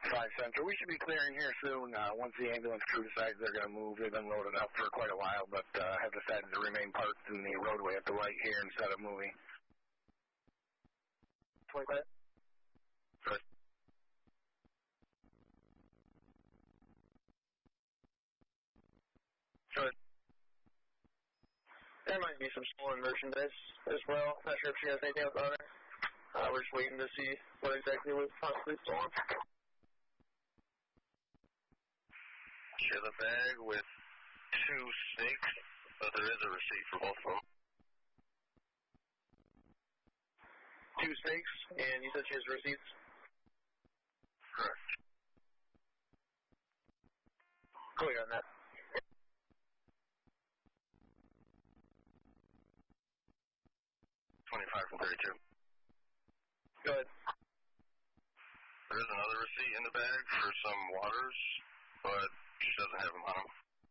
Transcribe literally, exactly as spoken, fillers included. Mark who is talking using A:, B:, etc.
A: five Central. We should be clearing here soon. Uh, once the ambulance crew decides they're going to move, they've been loaded up for quite a while, but uh, have decided to remain parked in the roadway at the right here instead of moving.
B: twenty-five.
A: Good.
B: Good. There might be some stolen merchandise as well. Not sure if she has anything else on her. Uh, we're just waiting to see what exactly was possibly stolen.
C: She has a bag with two snakes, but there is a receipt for both of them.
B: Two snakes, and you said she has receipts?
C: Correct.
B: Clear on that.
C: twenty-five from thirty-two.
B: Go ahead.
C: There is another receipt in the bag for some waters, but she doesn't have them on them.